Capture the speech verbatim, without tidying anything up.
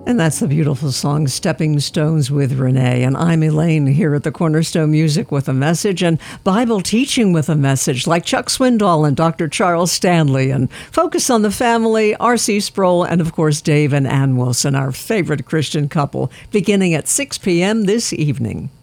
And that's the beautiful song, Stepping Stones with Renee. And I'm Elaine here at the Cornerstone Music with a message and Bible teaching with a message like Chuck Swindoll and Doctor Charles Stanley and Focus on the Family, R C Sproul, and of course Dave and Ann Wilson, our favorite Christian couple, beginning at six p.m. this evening.